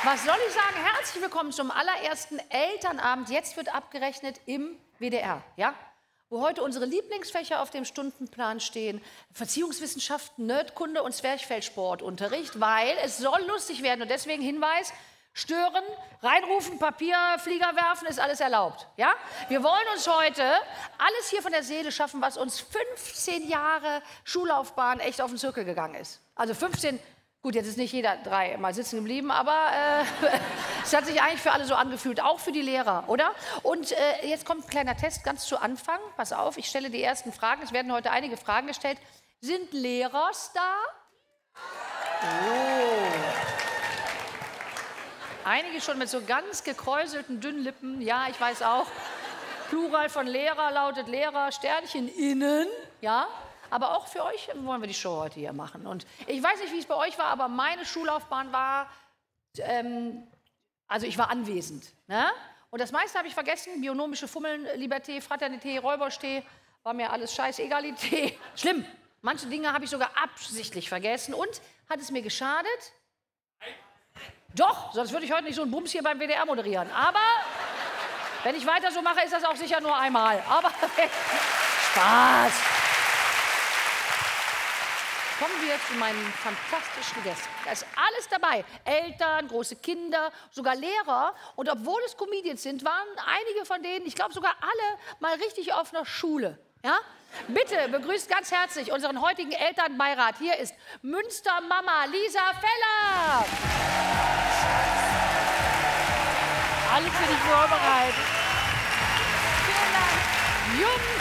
Was soll ich sagen? Herzlich willkommen zum allerersten Elternabend. Jetzt wird abgerechnet im WDR, ja? Wo heute unsere Lieblingsfächer auf dem Stundenplan stehen. Erziehungswissenschaften, Nerdkunde und Zwerchfellsportunterricht, weil es soll lustig werden. Und deswegen Hinweis, stören, reinrufen, Papierflieger werfen, ist alles erlaubt, ja? Wir wollen uns heute alles hier von der Seele schaffen, was uns 15 Jahre Schullaufbahn echt auf den Zirkel gegangen ist. Also 15... Gut, jetzt ist nicht jeder dreimal sitzen geblieben, aber es hat sich eigentlich für alle so angefühlt, auch für die Lehrer, oder? Und jetzt kommt ein kleiner Test ganz zu Anfang. Pass auf, ich stelle die ersten Fragen. Es werden heute einige Fragen gestellt. Sind Lehrers da? Oh. Einige schon mit so ganz gekräuselten, dünnen Lippen. Ja, ich weiß auch. Plural von Lehrer lautet Lehrer, Sternchen innen, ja? Aber auch für euch wollen wir die Show heute hier machen. Und ich weiß nicht, wie es bei euch war, aber meine Schullaufbahn war, also ich war anwesend. Ne? Und das meiste habe ich vergessen. Bionomische Fummeln, Liberté, Fraternité, Räubersteh, war mir alles scheiß Egalité. Schlimm. Manche Dinge habe ich sogar absichtlich vergessen. Und hat es mir geschadet? Doch, sonst würde ich heute nicht so einen Bums hier beim WDR moderieren. Aber wenn ich weiter so mache, ist das auch sicher nur einmal. Aber Spaß. Kommen wir zu meinen fantastischen Gästen. Da ist alles dabei. Eltern, große Kinder, sogar Lehrer. Und obwohl es Comedians sind, waren einige von denen, ich glaube sogar alle, mal richtig auf einer Schule. Ja? Bitte begrüßt ganz herzlich unseren heutigen Elternbeirat. Hier ist Münstermama Lisa Feller. Alle für dich vorbereitet. Vielen Dank.